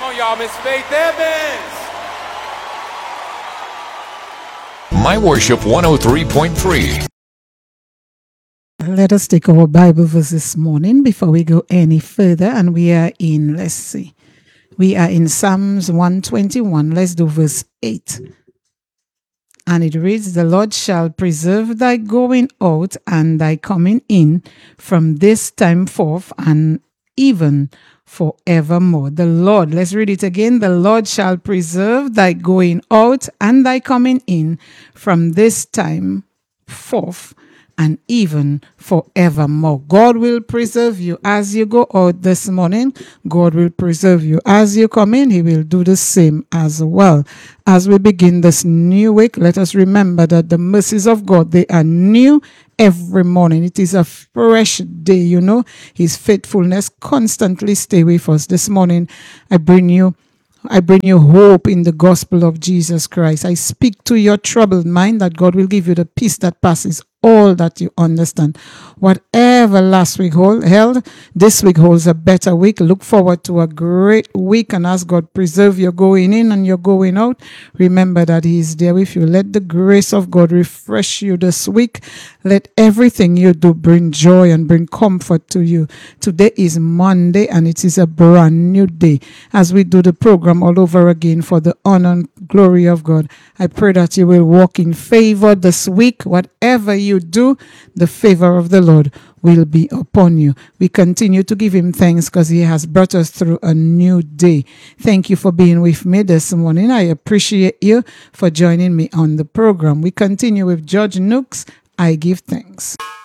on, y'all, Miss Faith Evans. My Worship 103.3. Let us take our Bible verse this morning before we go any further. And we are in, we are in Psalms 121. Let's do verse 8. And it reads, "The Lord shall preserve thy going out and thy coming in from this time forth and even forevermore." The Lord, let's read it again. "The Lord shall preserve thy going out and thy coming in from this time forth and even forevermore." God will preserve you as you go out this morning. God will preserve you as you come in. He will do the same as well. As we begin this new week, let us remember that the mercies of God, they are new every morning. It is a fresh day, you know. His faithfulness constantly stay with us. This morning, I bring you hope in the gospel of Jesus Christ. I speak to your troubled mind that God will give you the peace that passes all that you understand. Whatever last week held, this week holds a better week. Look forward to a great week and ask God preserve your going in and your going out. Remember that He is there with you. Let the grace of God refresh you this week. Let everything you do bring joy and bring comfort to you. Today is Monday and it is a brand new day. As we do the program all over again for the honor and glory of God, I pray that you will walk in favor this week. Whatever you do, the favor of the Lord will be upon you. We continue to give Him thanks because He has brought us through a new day. Thank you for being with me this morning. I appreciate you for joining me on the program. We continue with George Nooks, "I Give Thanks."